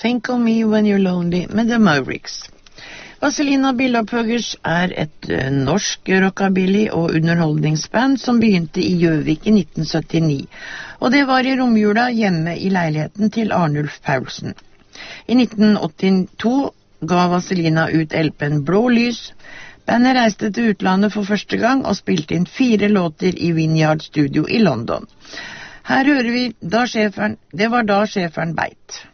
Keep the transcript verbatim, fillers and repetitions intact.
Think of Me When You're Lonely med The Mavericks. Vazelina Bilopphøggers er et uh, norsk rockabilly- og underholdningsband som begynte i Gjøvik i nitten syttini, og det var i romjula hjemme i leiligheten til Arnulf Paulsen. I nitten åttito ga Vazelina ut L P-en Blå Lys. Bandet reiste til utlandet for første gang og spilte inn fire låter i Vineyard Studio i London. Her hører vi da sjeferen, det var da sjeferen beit.